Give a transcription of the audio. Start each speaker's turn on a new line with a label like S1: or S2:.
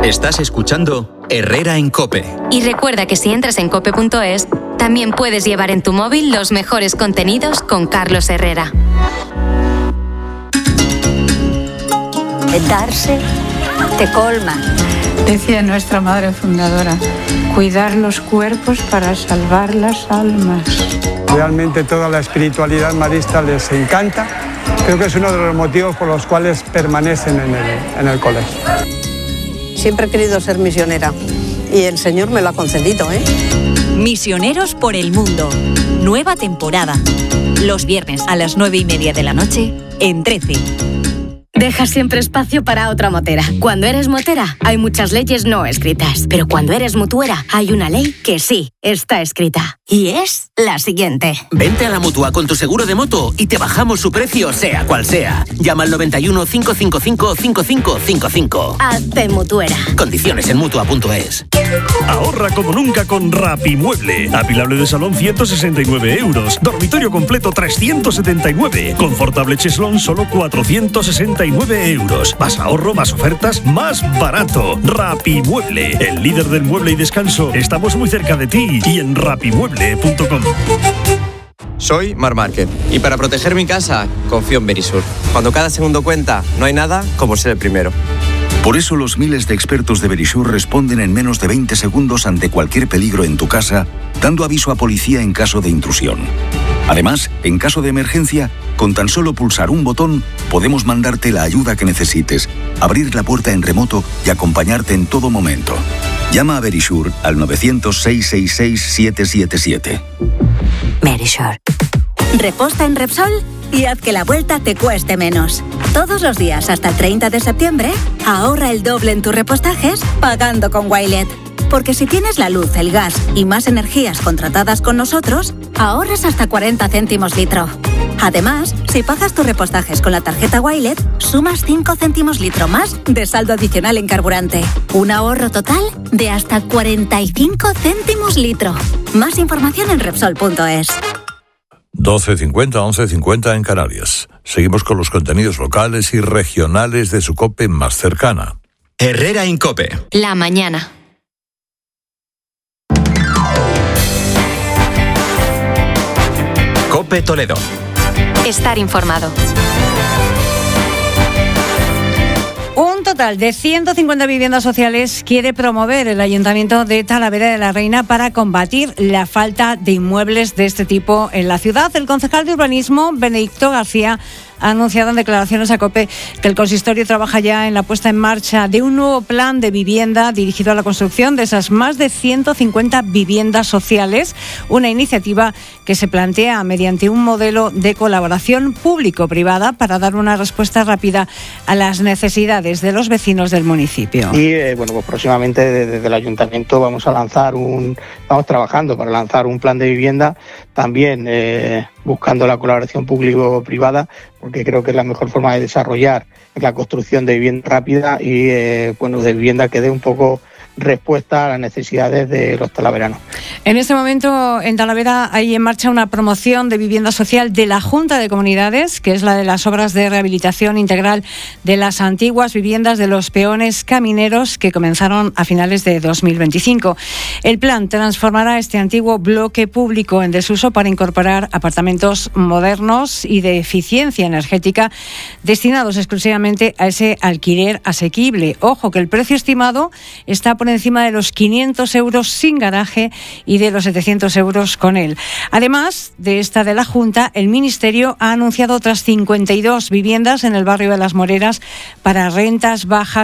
S1: Estás escuchando Herrera en COPE.
S2: Y recuerda que si entras en cope.es, también puedes llevar en tu móvil los mejores contenidos con Carlos Herrera.
S3: Darse te colma.
S4: Decía nuestra madre fundadora, cuidar los cuerpos para salvar las almas.
S5: Realmente toda la espiritualidad marista les encanta. Creo que es uno de los motivos por los cuales permanecen en el colegio.
S6: Siempre he querido ser misionera y el Señor me lo ha concedido, ¿eh?
S7: Misioneros por el mundo. Nueva temporada. Los viernes a las 9:30 de la noche en 13.
S8: Deja siempre espacio para otra motera. Cuando eres motera, hay muchas leyes no escritas. Pero cuando eres mutuera, hay una ley que sí está escrita. Y es la siguiente.
S9: Vente a la Mutua con tu seguro de moto y te bajamos su precio, sea cual sea. Llama al 91 555 5555.
S8: Hazte mutuera.
S9: Condiciones en Mutua.es.
S10: Ahorra como nunca con Rapimueble. Apilable de salón 169 euros. Dormitorio completo 379. Confortable cheslón solo 469 euros. Más ahorro, más ofertas, más barato. Rapimueble, el líder del mueble y descanso. Estamos muy cerca de ti y en rapimueble.com.
S11: Soy Marc Márquez y para proteger mi casa confío en Verisur. Cuando cada segundo cuenta, no hay nada como ser el primero.
S12: Por eso los miles de expertos de Verisur responden en menos de 20 segundos ante cualquier peligro en tu casa, dando aviso a policía en caso de intrusión. Además, en caso de emergencia, con tan solo pulsar un botón, podemos mandarte la ayuda que necesites, abrir la puerta en remoto y acompañarte en todo momento. Llama a Verisur al 900-666-777.
S3: Verisur.
S7: Reposta en Repsol y haz que la vuelta te cueste menos. Todos los días hasta el 30 de septiembre, ahorra el doble en tus repostajes pagando con Wilet. Porque si tienes la luz, el gas y más energías contratadas con nosotros, ahorras hasta 40 céntimos litro. Además, si pagas tus repostajes con la tarjeta Wilet, sumas 5 céntimos litro más de saldo adicional en carburante. Un ahorro total de hasta 45 céntimos litro. Más información en Repsol.es.
S13: 12:50, 11:50 en Canarias. Seguimos con los contenidos locales y regionales de su COPE más cercana.
S1: Herrera en COPE.
S2: La mañana.
S1: COPE Toledo.
S2: Estar informado.
S14: Un total de 150 viviendas sociales quiere promover el Ayuntamiento de Talavera de la Reina para combatir la falta de inmuebles de este tipo en la ciudad. El concejal de Urbanismo, Benedicto García, ha anunciado en declaraciones a COPE que el consistorio trabaja ya en la puesta en marcha de un nuevo plan de vivienda dirigido a la construcción de esas más de 150 viviendas sociales, una iniciativa que se plantea mediante un modelo de colaboración público-privada para dar una respuesta rápida a las necesidades de los vecinos del municipio.
S15: Y pues próximamente desde el Ayuntamiento vamos trabajando para lanzar un plan de vivienda, también buscando la colaboración público-privada, porque creo que es la mejor forma de desarrollar la construcción de vivienda rápida y de vivienda que dé un poco respuesta a las necesidades de los talaveranos.
S14: En este momento en Talavera hay en marcha una promoción de vivienda social de la Junta de Comunidades, que es la de las obras de rehabilitación integral de las antiguas viviendas de los peones camineros que comenzaron a finales de 2025. El plan transformará este antiguo bloque público en desuso para incorporar apartamentos modernos y de eficiencia energética destinados exclusivamente a ese alquiler asequible. Ojo, que el precio estimado está por encima de los 500 euros sin garaje y de los 700 euros con él. Además de esta de la Junta, el Ministerio ha anunciado otras 52 viviendas en el barrio de Las Moreras para rentas bajas